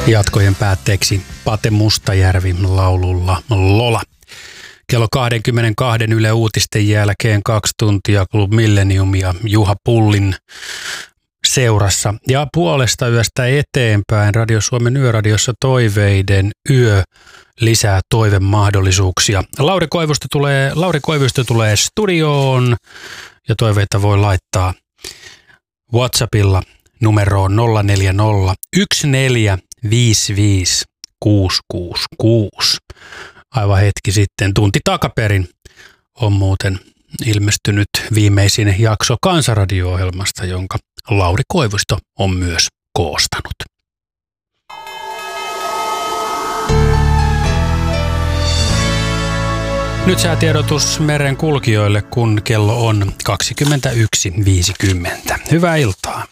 Jatkojen päätteeksi Pate Mustajärvi laululla Lola. Kello 22 Yle Uutisten jälkeen 2 tuntia Club Millenniumia Juha Pullin seurassa. Ja puolesta yöstä eteenpäin Radio Suomen Yöradiossa Toiveiden yö lisää toivemahdollisuuksia. Lauri Koivusto tulee studioon ja toiveita voi laittaa WhatsAppilla numeroon 040 1455 666. Aivan hetki sitten, tunti takaperin, on muuten ilmestynyt viimeisin jakso Kansanradio-ohjelmasta, jonka Lauri Koivusto on myös koostanut. Nyt säätiedotus meren kulkijoille, kun kello on 21.50. Hyvää iltaa.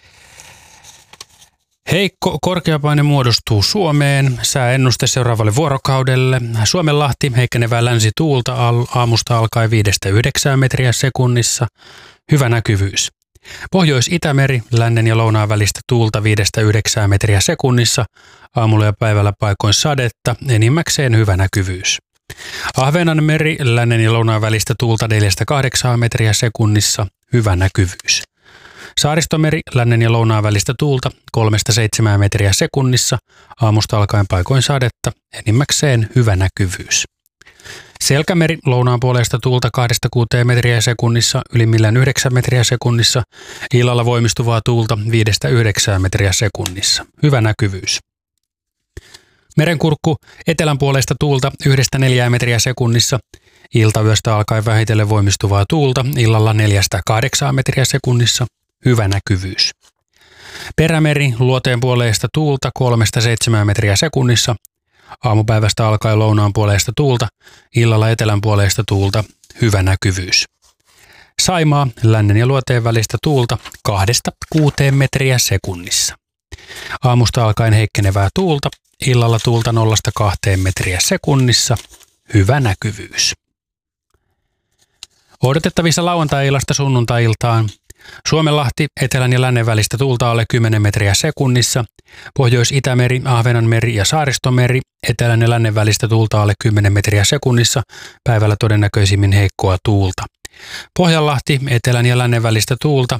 Heikko korkeapaine muodostuu Suomeen. Sääennuste seuraavalle vuorokaudelle. Suomenlahti heikkenevää länsituulta aamusta alkaen 5-9 metriä sekunnissa. Hyvä näkyvyys. Pohjois-Itämeri lännen ja lounaan välistä tuulta 5-9 metriä sekunnissa. Aamulla ja päivällä paikoin sadetta. Enimmäkseen hyvä näkyvyys. Ahvenanmeri lännen ja lounaan välistä tuulta 4-8 metriä sekunnissa. Hyvä näkyvyys. Saaristomeri lännen ja lounaan välistä tuulta 3-7 metriä sekunnissa, aamusta alkaen paikoin sadetta, enimmäkseen hyvä näkyvyys. Selkämeri lounaan puolesta tuulta 2-6 metriä sekunnissa, ylimmillään 9 metriä sekunnissa, illalla voimistuvaa tuulta 5-9 metriä sekunnissa, hyvä näkyvyys. Merenkurkku etelän puolesta tuulta 1-4 metriä sekunnissa, iltayöstä alkaen vähitellen voimistuvaa tuulta, illalla 4-8 metriä sekunnissa, hyvä näkyvyys. Perämeri luoteen puoleista tuulta 3-7 metriä sekunnissa, aamupäivästä alkaen lounaan puoleista tuulta, illalla etelän puoleista tuulta, hyvä näkyvyys. Saimaa lännen ja luoteen välistä tuulta 2-6 metriä sekunnissa. Aamusta alkaen heikkenevää tuulta, illalla tuulta 0-2 metriä sekunnissa, hyvä näkyvyys. Odotettavissa lauantai-illasta sunnuntai-iltaan. Suomenlahti etelän ja lännen välistä tuulta alle 10 metriä sekunnissa. Pohjois-Itämeri, Ahvenanmeri ja Saaristomeri etelän ja lännen välistä tuulta alle 10 metriä sekunnissa. Päivällä todennäköisimmin heikkoa tuulta. Pohjanlahti etelän ja lännen välistä tuulta